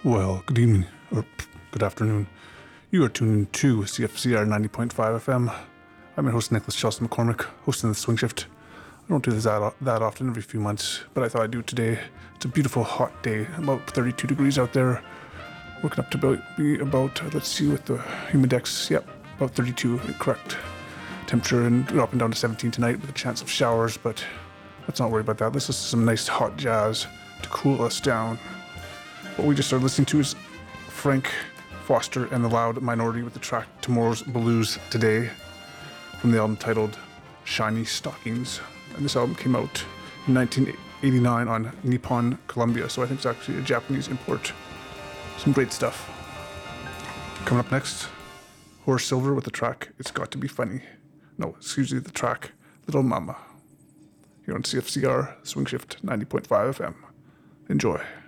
Well, good evening, or good afternoon. You are tuned to CFCR 90.5 FM. I'm your host, Nicholas Chelsea McCormick, hosting the Swing Shift. I don't do this that often, every few months, but I thought I'd do it today. It's a beautiful hot day, about 32 degrees out there. Working up to be about, let's see, with the humidex, yep, about 32, correct temperature, and dropping down to 17 tonight with a chance of showers, but let's not worry about that. Let's listen to some nice hot jazz to cool us down. What we just started listening to is Frank Foster and the Loud Minority with the track Tomorrow's Blues Today from the album titled Shiny Stockings. And this album came out in 1989 on Nippon Columbia, so I think it's actually a Japanese import. Some great stuff. Coming up next, Horace Silver with the track It's Got to Be Funny. No, excuse me, the track Little Mama. Here on CFCR Swing Shift 90.5 FM. Enjoy.